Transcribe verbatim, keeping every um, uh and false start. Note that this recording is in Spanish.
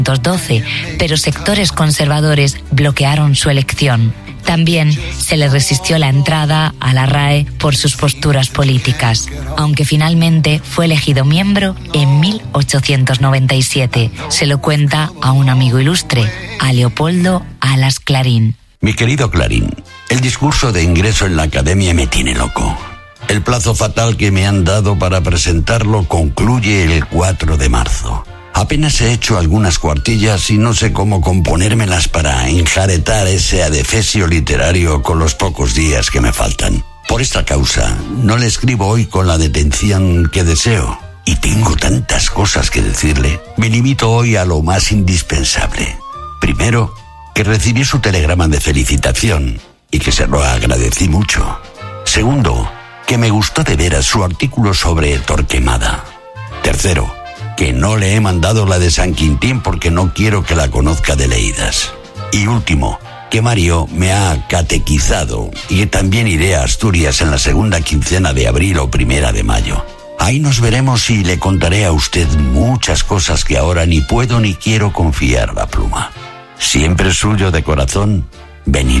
doce, pero sectores conservadores bloquearon su elección. También se le resistió la entrada a la R A E por sus posturas políticas, aunque finalmente fue elegido miembro en mil ochocientos noventa y siete. Se lo cuenta a un amigo ilustre, a Leopoldo Alas Clarín. Mi querido Clarín, el discurso de ingreso en la academia me tiene loco. El plazo fatal que me han dado para presentarlo concluye el cuatro de marzo. Apenas he hecho algunas cuartillas y no sé cómo componérmelas para enjaretar ese adefesio literario con los pocos días que me faltan. Por esta causa, no le escribo hoy con la detención que deseo. Y tengo tantas cosas que decirle. Me limito hoy a lo más indispensable. Primero, que recibí su telegrama de felicitación y que se lo agradecí mucho. Segundo, que me gustó de veras su artículo sobre Torquemada. Tercero, que no le he mandado la de San Quintín porque no quiero que la conozca de leídas. Y último, que Mario me ha catequizado y que también iré a Asturias en la segunda quincena de abril o primera de mayo. Ahí nos veremos y le contaré a usted muchas cosas que ahora ni puedo ni quiero confiar a la pluma. Siempre suyo de corazón, Benito.